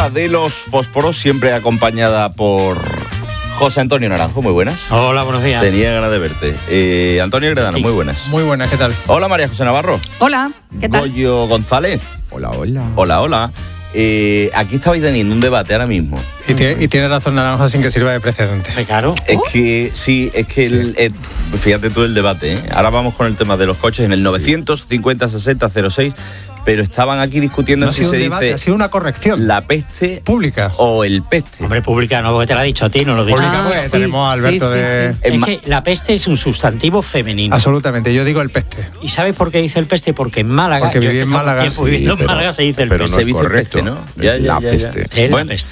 hora de los fósforos, siempre acompañada por José Antonio Naranjo. Muy buenas. Hola, buenos días. Tenía ganas de verte. Antonio Gredano, sí. Muy buenas. Muy buenas, ¿qué tal? Hola, María José Navarro. Hola, ¿qué tal? Goyo González. Hola, hola. Hola, hola. Aquí estabais teniendo un debate ahora mismo. Y tiene razón Naranjo sin que sirva de precedente. Claro. Es que sí, es que fíjate tú el debate, ¿eh? Ahora vamos con el tema de los coches en el 950-60-06, pero estaban aquí discutiendo no si se debate, dice ha sido una corrección. la peste pública o el peste. Hombre, pública no, porque te lo ha dicho a ti, no lo he dicho. Pública, pues sí, tenemos a Alberto sí. Es que la peste es un sustantivo femenino. Absolutamente, yo digo el peste. ¿Y sabes por qué dice el peste? Porque en Málaga, porque viví en Málaga. Viviendo en Málaga se dice el pero peste. no se dice correcto, peste, ¿no? Es la peste. Es Bueno, la peste.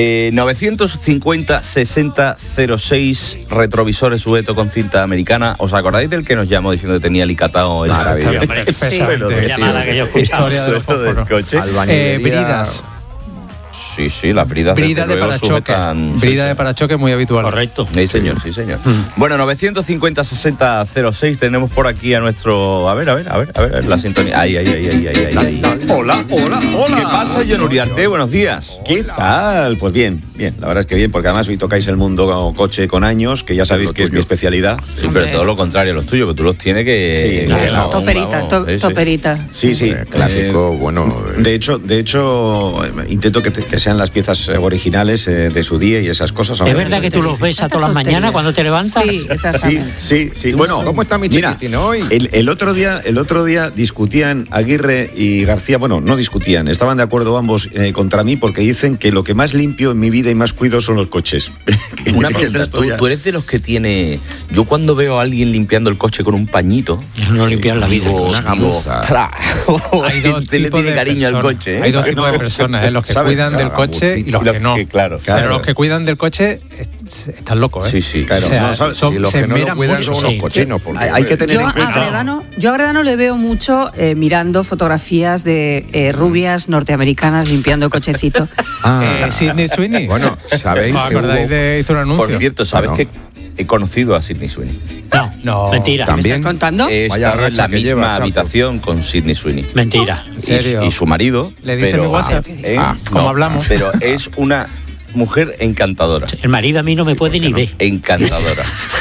950-60-06 retrovisores sujetos con cinta americana. ¿Os acordáis del que nos llamó diciendo que tenía alicatado el Maravilla. Hombre, Sí. suelo la llamada que yo he escuchado. Historia de los suelo del fósforos. coche? Albañilería. Bridas. Sí, las bridas Brida desde de luego parachoque. sujetan- Brida sí, de parachoque muy habitual. Correcto. Sí, señor, sí, señor. Bueno, 950-60-06 tenemos por aquí a nuestro... A ver, la sintonía. Ahí. Hola. ¿Qué pasa, John Uriarte? Buenos días. ¿Qué tal? Pues bien. La verdad es que bien, porque además hoy tocáis el mundo coche con años, que ya sabéis que es mi especialidad. Sí, pero todo lo contrario, los tuyos, que tú los tienes que... Sí, que claro. Toperita, toperita. Sí. Clásico, bueno. De hecho, intento que sean las piezas originales de su día y esas cosas. ¿Es verdad que tú los ves a todas las mañanas cuando te levantas? Sí, exactamente. Sí. Bueno, ¿Cómo está mi mira, chiquitín hoy? El otro día discutían Aguirre y García. Bueno, no discutían, estaban de acuerdo ambos contra mí porque dicen que lo que más limpio en mi vida y más cuido son los coches. Una pregunta, ¿tú eres de los que tiene... Yo cuando veo a alguien limpiando el coche con un pañito... No limpiar la vida. Digo, una gamuza. Hay dos gente le tipos tiene de cariño al personas. coche, ¿eh? Hay dos tipos de personas, los que ¿Sabes? cuidan del coche y los que no. Claro. Pero los que cuidan del coche están locos, ¿eh? Sí, claro. O sea, No, ¿sabes? son, Si los se que no lo esmeran cuidan mucho. son unos Sí. cochinos. Porque, Hay que tener Yo en a cuenta. Gredano le veo mucho mirando fotografías de rubias norteamericanas limpiando cochecitos. Sidney Sweeney. Bueno, ¿sabéis? ¿Os acordáis de hizo un anuncio? Por cierto, ¿sabes Bueno. que he conocido a Sidney Sweeney? No. Mentira. ¿Me También. estás contando? He Vaya estado en racha la que misma lleva, Chapo. habitación con Sidney Sweeney. Mentira. ¿En serio? Y su marido. ¿Le diste pero, mi WhatsApp? ¿Cómo hablamos? Pero es una mujer encantadora. El marido a mí no me puede ni ver. Encantadora.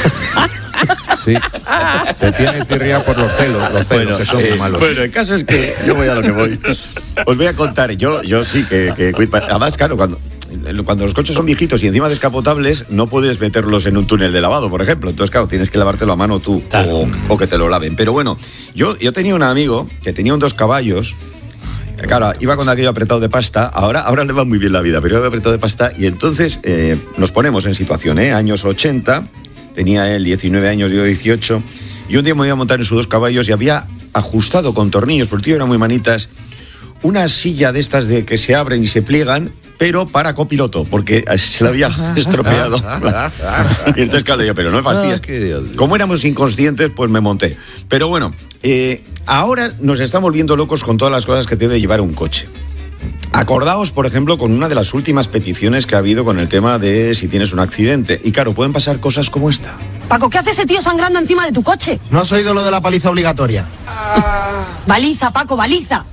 Sí. Te tienes tirria por los celos que son muy malos. Bueno, el caso es que yo voy a lo que voy. Os voy a contar, yo sí que además, claro, cuando los coches son viejitos y encima descapotables, no puedes meterlos en un túnel de lavado, por ejemplo. Entonces, claro, tienes que lavártelo a mano tú, Claro. o que te lo laven. Pero bueno, yo tenía un amigo que tenía un 2 caballos. Claro, iba con aquello apretado de pasta. Ahora le va muy bien la vida, pero iba apretado de pasta. Y entonces nos ponemos en situación, años 80. Tenía él 19 años, yo 18. Y un día me iba a montar en sus 2 caballos y había ajustado con tornillos, porque el tío era muy manitas, una silla de estas de que se abren y se pliegan, pero para copiloto, porque se la había estropeado. Y entonces, claro, le digo, pero no me fastidies. Como éramos inconscientes, pues me monté. Pero bueno, ahora nos estamos volviendo locos con todas las cosas que debe llevar un coche. Acordaos, por ejemplo, con una de las últimas peticiones que ha habido con el tema de si tienes un accidente. Y claro, pueden pasar cosas como esta. Paco, ¿qué hace ese tío sangrando encima de tu coche? ¿No has oído lo de la paliza obligatoria? Baliza, Paco, baliza.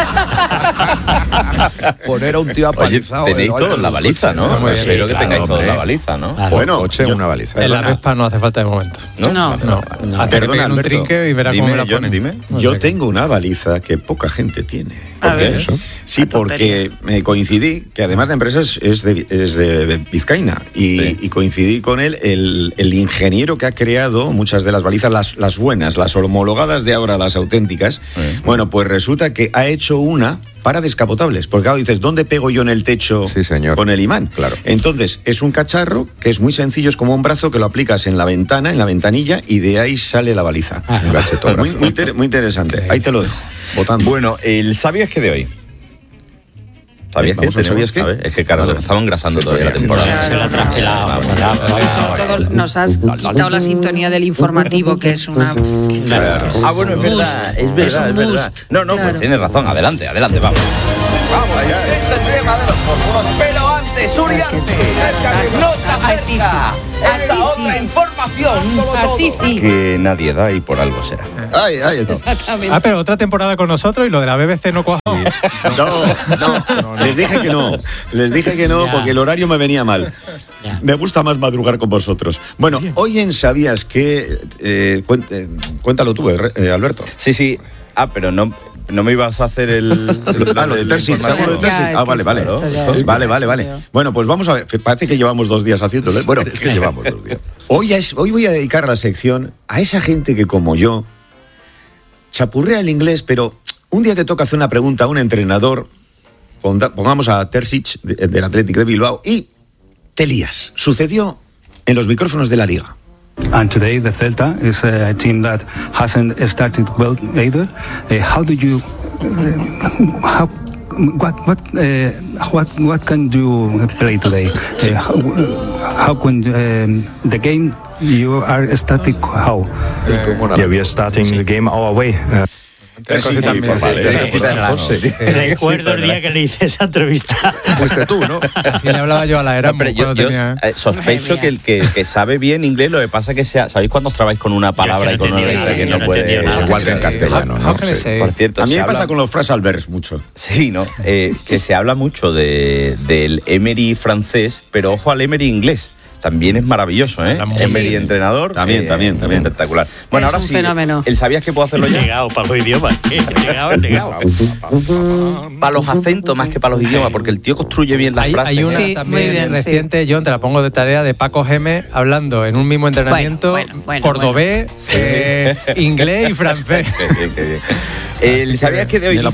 Poner a un tío Oye, apalizado. tenéis todos la baliza, ¿no? Muy bien. Espero que Claro, tengáis todos hombre. la baliza, ¿no? Claro. Bueno, Coche yo- una baliza. En la Vespa no hace falta de momento. No. Hasta que Perdona, peguen un Alberto. trinque y verás Dime, cómo me la John, ponen. dime. No Yo sé. tengo una baliza que poca gente tiene. A ¿Por qué? ver. Sí, La porque coincidí, que además la empresa es de Vizcaína, y coincidí con él, el ingeniero que ha creado muchas de las balizas, las buenas, las homologadas de ahora, las auténticas. Bueno, pues resulta que ha hecho una para descapotables, porque claro, dices, ¿dónde pego yo en el techo Sí, señor. con el imán? Claro. Entonces, es un cacharro que es muy sencillo, es como un brazo que lo aplicas en la ventana, en la ventanilla, y de ahí sale la baliza. Un gacheto brazo. Muy interesante. Ahí te lo dejo, votando. Bueno, el ¿sabías qué de hoy? ¿Sabías qué? Vamos al ¿sabías qué? A ver, es que claro, estamos engrasando todavía la temporada. Se la traspelado. Y sobre todo nos has quitado la sintonía del informativo, que es una... Ah, bueno, es verdad, es verdad, es verdad. No, Claro. pues tienes razón, adelante, vamos. Vamos allá. Es el tema de los fósforos, pero antes, Uriarte, nos acerca esa otra información Así sí. que nadie da y por algo será. Ay, está. Exactamente. Pero otra temporada con nosotros y lo de la BBC no cuajó. No, les dije que no. Les dije que no porque el horario me venía mal. Me gusta más madrugar con vosotros. Bueno, hoy en ¿Sabías qué? Cuéntalo tú, Alberto. Sí. Pero no me ibas a hacer lo de Tersis. Vale. Vale. Bueno, pues vamos a ver. Parece que llevamos 2 días haciéndolo. Bueno, es que llevamos 2 días. Hoy voy a dedicar la sección a esa gente que, como yo, chapurrea el inglés, pero un día te toca hacer una pregunta a un entrenador, pongamos a Terzic del Athletic de Bilbao, y te lías. Sucedió en los micrófonos de la Liga. And today the Celta is a team that hasn't started well either. How do you what can you play today? How can the game you are starting how? Yeah, we are starting the game our way. Recuerdo el día que le hice esa entrevista. Fuiste tú, ¿no? Así le hablaba yo a la Erasmus. Yo sospecho que el que sabe bien inglés, lo que pasa es que ¿sabéis cuando os trabáis con una palabra y con una letra que no puede? Igual que en castellano, ¿no? Por cierto, a mí me pasa con los phrasal verbs mucho. Sí, ¿no? Que se habla mucho del Emery francés, pero ojo al Emery inglés. También es maravilloso, ¿eh? Emery entrenador. También. Espectacular. Bueno, ahora sí. Fenómeno. ¿El sabías que puedo hacerlo ya? Negado para los idiomas. Negado. Para los acentos más que para los idiomas, porque el tío construye bien las frases. Hay una también reciente, John, te la pongo de tarea, de Paco Geme, hablando en un mismo entrenamiento cordobés, inglés y francés. Qué bien. ¿Sabías que de hoy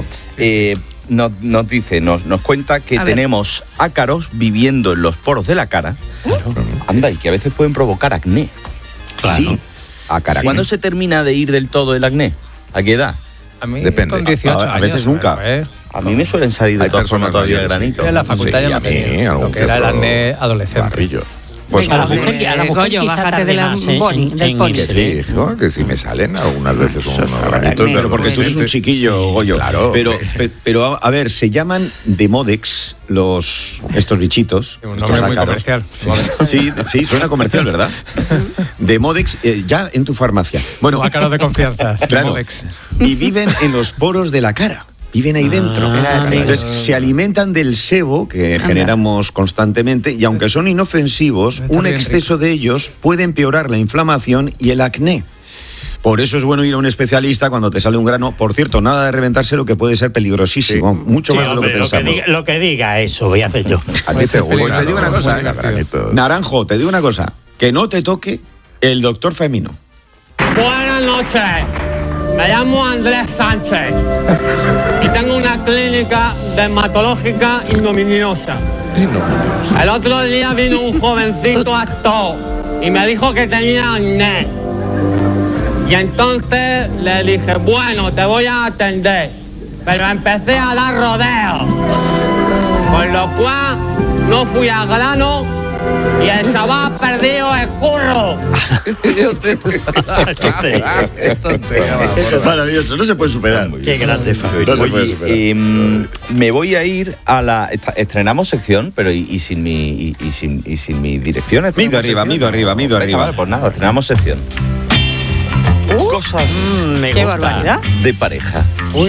nos cuenta que tenemos ácaros viviendo en los poros de la cara? Anda, y que a veces pueden provocar acné. Claro. Sí. ¿Cuándo se termina de ir del todo el acné? ¿A qué edad? A mí depende. Con 18 a veces años, nunca. A mí me suelen salir de todas formas todavía granitos. En la facultad ya no tenía lo que era el acné adolescente. Pues a la mujer quizá bájate más del pony. Sí, ¿no? Que si me salen algunas veces unos granitos. Pero porque tú eres un chiquillo, Goyo. Claro. Pero a ver, se llaman Demodex estos bichitos. Un nombre muy comercial. Sí, suena comercial, ¿verdad? Demodex, ya en tu farmacia. Bueno, ácaros de confianza. Claro. Demodex. Y viven en los poros de la cara. Viven ahí dentro. Entonces, se alimentan del sebo que generamos constantemente y aunque son inofensivos, un exceso de ellos puede empeorar la inflamación y el acné. Por eso es bueno ir a un especialista cuando te sale un grano. Por cierto, nada de reventárselo, que puede ser peligrosísimo. Mucho más de lo que pensamos. Lo que diga eso, voy a hacer yo. A ti te gusta. Te digo una cosa, Naranjo, te digo una cosa. Que no te toque el doctor Femino. Buenas noches. Me llamo Andrés Sánchez y tengo una clínica dermatológica ignominiosa. El otro día vino un jovencito actor y me dijo que tenía acné. Y entonces le dije, bueno, te voy a atender. Pero empecé a dar rodeos. Con lo cual no fui al grano y el chaval ha perdido el curro. Maravilloso, no se puede superar. Qué grande, Fabio. Oye, me voy a ir a la... Estrenamos sección, pero y sin mi dirección. Mido arriba. Vale, pues nada, estrenamos sección. Cosas qué barbaridad de pareja.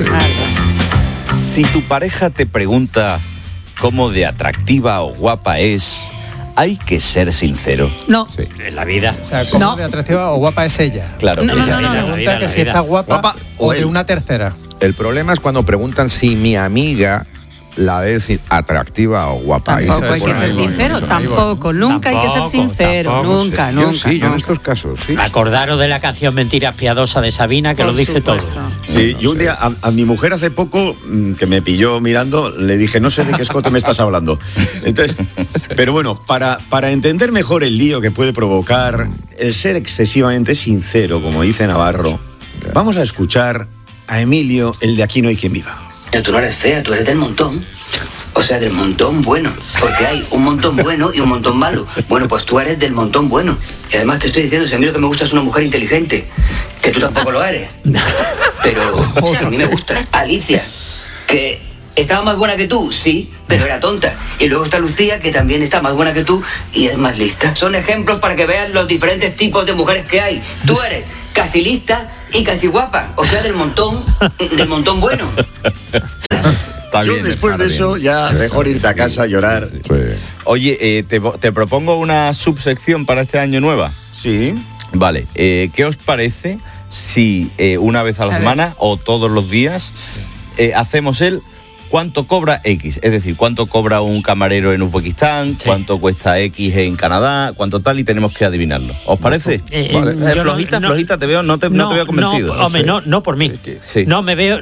Si tu pareja te pregunta cómo de atractiva o guapa es, hay que ser sincero. No. Sí. En la vida. O sea, ¿cómo de atractiva o guapa es ella? Claro. No. Pregunta que si está guapa o de una tercera. El problema es cuando preguntan si mi amiga la ves atractiva o guapa. Tampoco hay que ser sincero, nunca hay que ser sincero, nunca. Yo en estos casos, sí. Acordaros de la canción Mentiras Piadosas de Sabina, que lo dice todo. Sí, yo un día a mi mujer hace poco, que me pilló mirando, le dije, no sé de qué escote me estás hablando. Entonces, pero bueno, para entender mejor el lío que puede provocar el ser excesivamente sincero, como dice Navarro, vamos a escuchar a Emilio, el de Aquí no hay quien viva. Tú no eres fea, tú eres del montón. O sea, del montón bueno. Porque hay un montón bueno y un montón malo. Bueno, pues tú eres del montón bueno. Y además te estoy diciendo, si a mí lo que me gusta es una mujer inteligente. Que tú tampoco lo eres. Pero o sea, a mí me gusta Alicia, que estaba más buena que tú, sí, pero era tonta. Y luego está Lucía, que también está más buena que tú y es más lista. Son ejemplos para que vean los diferentes tipos de mujeres que hay. Tú eres casi lista y casi guapa. O sea, del montón bueno. Yo después de eso ya mejor irte a casa a llorar. Sí. Oye, te propongo una subsección para este año nueva. Sí. Vale, ¿qué os parece si una vez a la semana o todos los días hacemos el cuánto cobra X? Es decir, cuánto cobra un camarero en Uzbekistán, cuánto cuesta X en Canadá, cuánto tal, y tenemos que adivinarlo. ¿Os parece? Vale. Flojita, te veo, no te veo convencido. No, hombre, no por mí. Sí. No me veo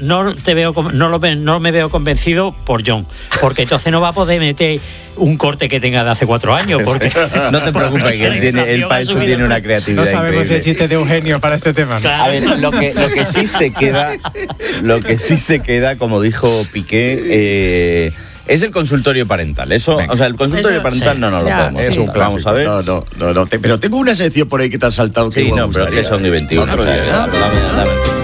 convencido por John, porque entonces no va a poder meter un corte que tenga de hace 4 años. Porque, no te preocupes, que él para eso tiene una creatividad. No sabemos increíble. si el chiste de Eugenio para este tema. Claro. A ver, lo que sí se queda, como dijo Piqué, es el consultorio parental. Eso, o sea, el consultorio parental no lo podemos. Es un clásico. Vamos a ver. No, pero tengo una sección por ahí que te has saltado. Sí, no, pero que son ni 21. Otro día. Dame.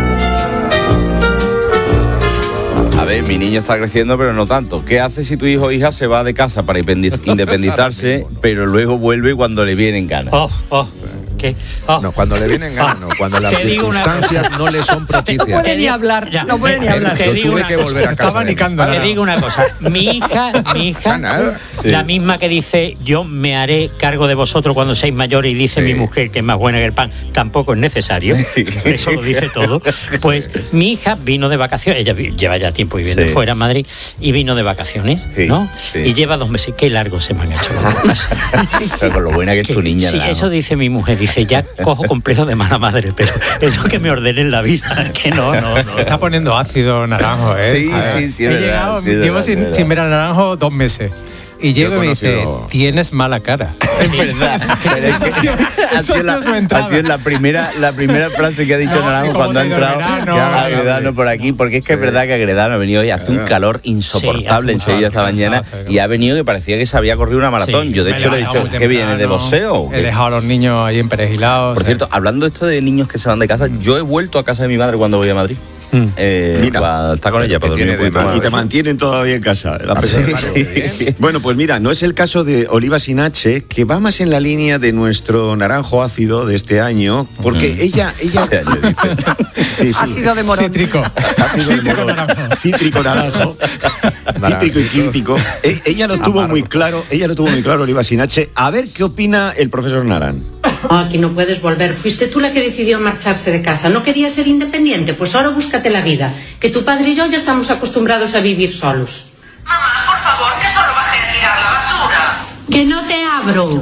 A ver, mi niño está creciendo, pero no tanto. ¿Qué hace si tu hijo o hija se va de casa para independizarse, pero luego vuelve cuando le vienen ganas? ¿Qué? No, cuando le vienen ganas, no. Cuando las circunstancias no le son propicias. No puede ni hablar. No puede ni hablar. Yo tuve que volver a casa. Te digo una cosa. Mi hija, la misma que dice, yo me haré cargo de vosotros cuando seáis mayores, y dice mi mujer que es más buena que el pan, tampoco es necesario. Eso lo dice todo. Pues mi hija vino de vacaciones. Ella lleva ya tiempo viviendo fuera en Madrid y vino de vacaciones, ¿no? Sí. Y lleva 2 meses. Qué largo se me han hecho las cosas. Pero con lo buena que es tu niña. Sí, eso dice mi mujer. Dice, ya cojo complejo de mala madre, pero es lo que me ordene en la vida. Que no. Está poniendo ácido naranjo, ¿eh? Sí, He llegado, llevo sin ver al naranjo 2 meses. Y llego y me dice, tienes mala cara. Es verdad. Pero es que ha sido la primera frase que ha dicho Naranjo cuando ha entrado a Agredano por aquí, porque es que es verdad que Agredano ha venido hoy, hace un calor insoportable en Sevilla esta mañana, y ha venido que parecía que se había corrido una maratón. Yo de hecho le he dicho, ¿qué viene de boxeo? He dejado a los niños ahí emperejilados. Por cierto, hablando de esto de niños que se van de casa, yo he vuelto a casa de mi madre cuando voy a Madrid. Mira, está con ella para dormir un poquito más. Y te mantienen todavía en casa. Bueno, pues mira, no es el caso de Oliva Sinache, que va más en la línea de nuestro naranjo ácido de este año, porque ella este año, dice. Ácido de morón. Cítrico. Ácido de morón. Cítrico naranjo. Cítrico y químpico. Ella lo tuvo muy claro, Oliva Sinache. A ver qué opina el profesor Naran. Aquí no puedes volver. Fuiste tú la que decidió marcharse de casa. ¿No querías ser independiente? Pues ahora búscate la vida. Que tu padre y yo ya estamos acostumbrados a vivir solos. Mamá, por favor, que solo bajé a tirar la basura. ¡Que no te abro!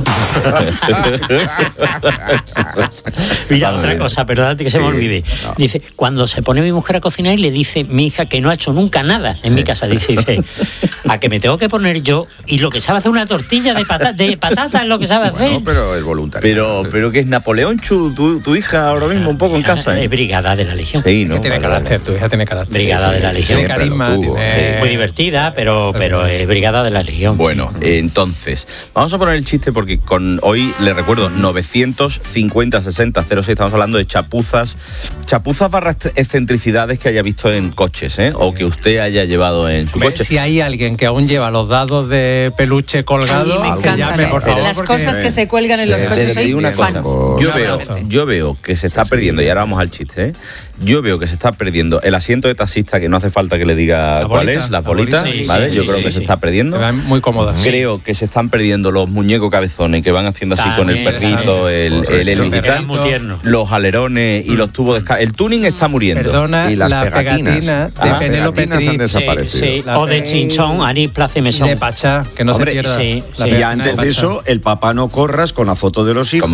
Mira, otra cosa, perdónate que se me olvide. Dice, cuando se pone mi mujer a cocinar y le dice mi hija que no ha hecho nunca nada en mi casa, dice, a que me tengo que poner yo, y lo que sabe hacer una tortilla de patata es lo que sabe hacer. No, pero es voluntario. Pero que es Napoleón Chu, tu hija ahora mismo un poco en casa. Es brigada de la Legión. Sí, ¿no? Tiene carácter, tu hija tiene carácter. Brigada de la Legión. Tiene carisma, muy divertida, pero es brigada de la Legión. Bueno, entonces, vamos a poner el chiste porque hoy le recuerdo 950 60 06, estamos hablando de chapuzas barra excentricidades que haya visto en coches, o que usted haya llevado en su coche. Si hay alguien que aún lleva los dados de peluche colgados, me encanta. por favor, las cosas que se cuelgan en los coches. Soy una fan. Yo veo que se está perdiendo, y ahora vamos al chiste, yo veo que se está perdiendo el asiento de taxista, que no hace falta que le diga cuál es, la bolita, ¿vale? Yo creo que se está perdiendo. Muy cómoda. Creo que se están perdiendo los muñecos cabezones que van haciendo así con el perrito, el Elvis y tal, los alerones y los tubos de escape. El tuning está muriendo. Perdona, y las la pegatinas de Penélope han desaparecido. O de Chinchón, Anís Plaza y Mesón. De Pachá, que no se pierda. Y antes de eso, el papá no corras con la foto de los hijos.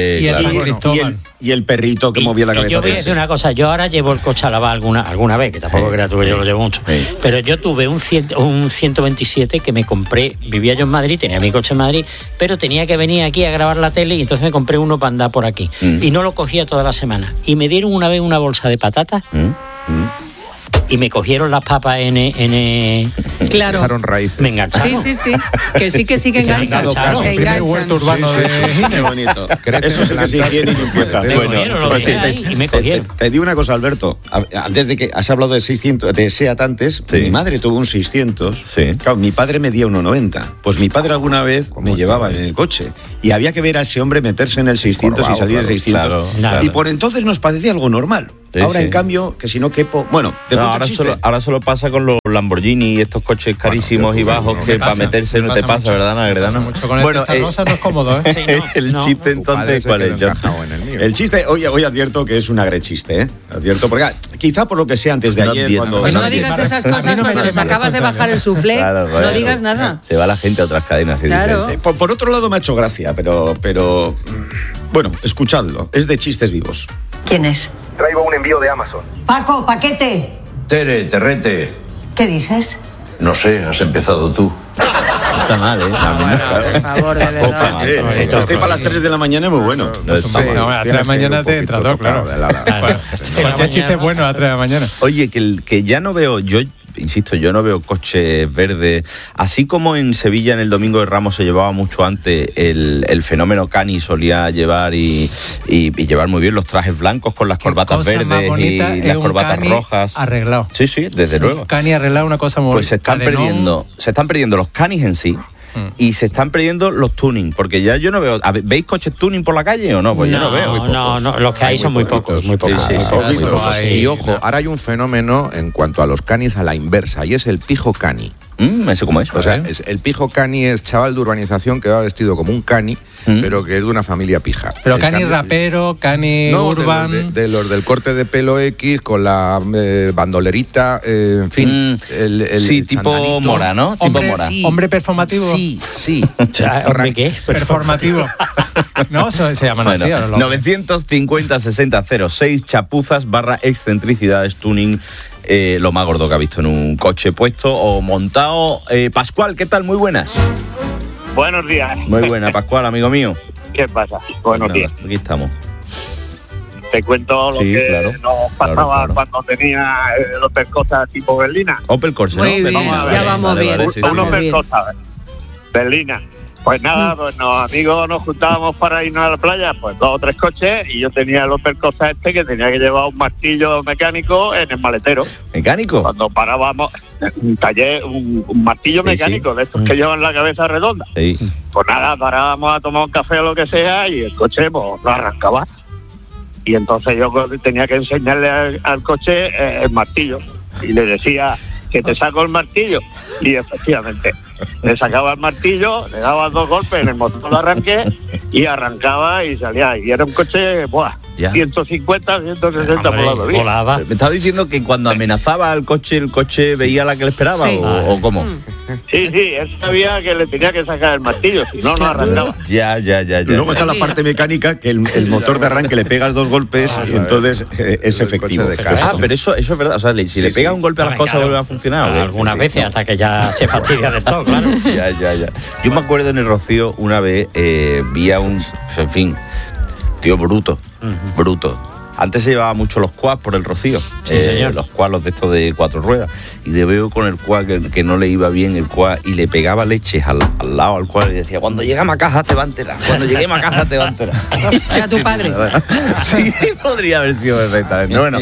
Y el perrito que movía la cabeza. Yo voy a decir una cosa, yo ahora llevo el coche a lavar alguna vez, que tampoco creas tú que yo lo llevo mucho, pero yo tuve un 127 que me compré, vivía yo en Madrid, tenía mi coche en Madrid, pero tenía que venir aquí a grabar la tele, y entonces me compré uno para andar por aquí, y no lo cogía toda la semana, y me dieron una vez una bolsa de patatas, y me cogieron las papas Claro. Echaron raíces. Me engancharon. Sí. Que sí que enganchan. El primer huerto urbano de Qué bonito. Eso sí que es higiene y limpieza. Me cogieron. Te digo una cosa, Alberto. Antes de que has hablado de 600, de SEAT antes, mi madre tuvo un 600. Sí. Claro, mi padre medía 1,90. Pues mi padre alguna vez me llevaba en el coche y había que ver a ese hombre meterse en el 600 y salir del 600. Claro. Y por entonces nos parecía algo normal. Sí, ahora, sí. en cambio, que si no quepo... Bueno, ahora solo pasa con los Lamborghini y estos coches carísimos y bajos que para meterse no te pasa, ¿verdad, Nagredano? Bueno, no es cómodo, ¿eh? Sí, el chiste entonces, ¿cuál es? El chiste, hoy advierto que es un agrechiste, ¿eh? Advierto, porque quizá por lo que sea antes de ayer... Pues no digas esas cosas cuando nos acabas de bajar el soufflé. Claro, no digas nada. Se va la gente a otras cadenas. Claro. Por otro lado me ha hecho gracia, pero... Bueno, escuchadlo. Es de chistes vivos. ¿Quién es? Traigo un envío de Amazon. Paco, paquete. Tere, Terrete. ¿Qué dices? No sé, has empezado tú. Está mal, ¿eh? Por favor, de verdad. Estoy para las 3 de la mañana es muy bueno. A las 3 de la mañana te entra todo, claro. Cualquier chiste es bueno a las 3 de la mañana. Oye, que ya no veo... Insisto, yo no veo coches verdes. Así como en Sevilla en el Domingo de Ramos se llevaba mucho antes, el fenómeno Cani solía llevar y llevar muy bien los trajes blancos con las corbatas verdes y las corbatas rojas. Arreglado. Sí, desde luego. Cani arreglado, una cosa muy... Pues se están perdiendo los Canis en sí. Y se están perdiendo los tuning, porque ya yo no veo. ¿Veis coches tuning por la calle o no? Pues yo no veo. No, los que hay son muy pocos. Y ojo, ahora hay un fenómeno en cuanto a los canis a la inversa, y es el pijo cani. ¿Eso cómo es? O sea, el pijo cani es chaval de urbanización que va vestido como un cani, pero que es de una familia pija. Pero cani rapero, cani urban... De los del corte de pelo X, con la bandolerita, en fin. Sí, tipo sandanito. Mora, ¿no? Hombre, tipo Mora. Sí. ¿Hombre performativo? Sí. ¿Hombre qué? Performativo. No, eso se llaman así. 950-60-06, chapuzas / excentricidades tuning. Lo más gordo que ha visto en un coche puesto o montado. Pascual, ¿qué tal? Muy buenas. Buenos días. Muy buena, Pascual, amigo mío. ¿Qué pasa? Buenos días. Aquí estamos. Te cuento lo que nos pasaba cuando tenía el Opel Corsa tipo berlina. Opel Corsa, ¿no? Muy bien, ya vamos bien. Un Opel Corsa berlina. Pues nada, pues los amigos nos juntábamos para irnos a la playa, pues 2 o 3 coches, y yo tenía el Opel Corsa que tenía que llevar un martillo mecánico en el maletero. ¿Mecánico? Cuando parábamos, un taller, un martillo mecánico, de estos que llevan la cabeza redonda. Sí. Pues nada, parábamos a tomar un café o lo que sea, y el coche pues lo arrancaba. Y entonces yo tenía que enseñarle al coche el martillo, y le decía... que te saco el martillo, y efectivamente le sacaba el martillo, le daba 2 golpes en el motor de arranque y arrancaba y salía, y era un coche 150, 160 por la vía. Volaba. ¿Me estaba diciendo que cuando amenazaba al coche, el coche veía la que le esperaba? Sí. ¿O cómo? Sí, él sabía que le tenía que sacar el martillo, si no arrancaba. Ya. Luego está la parte mecánica, que el motor de arranque le pegas 2 golpes y entonces es efectivo. Pero eso es verdad. O sea, si le pega un golpe a las cosas, vuelve a funcionar. Algunas veces, hasta que ya se fastidia del todo, claro. Ya. Yo me acuerdo en el Rocío, una vez vi a un, tío bruto. Antes se llevaba mucho los quads por el Rocío. Sí, señor. Los quads, los de estos de 4 ruedas. Y le veo con el quad que no le iba bien el quad y le pegaba leches al lado al quad y decía, cuando lleguemos a casa te va a enterar. Era tu padre. Sí, podría haber sido perfectamente. Bueno,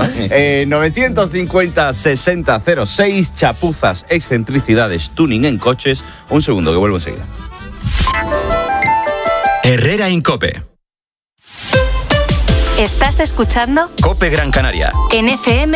950-60-06, chapuzas, excentricidades, tuning en coches. Un segundo, que vuelvo enseguida. Herrera Incope. ¿Estás escuchando? COPE Gran Canaria. En FM